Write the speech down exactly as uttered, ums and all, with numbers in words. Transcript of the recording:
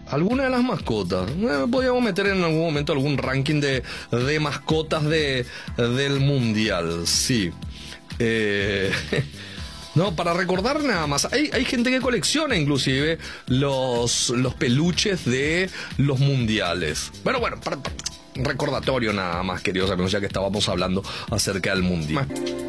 alguna de las mascotas. Eh, podríamos meter en algún momento algún ranking de, de mascotas de, del mundial, sí. Eh, no, para recordar nada más. Hay, hay gente que colecciona inclusive los, los peluches de los mundiales. Pero bueno, para, para, recordatorio nada más, queridos amigos, ya que estábamos hablando acerca del mundial.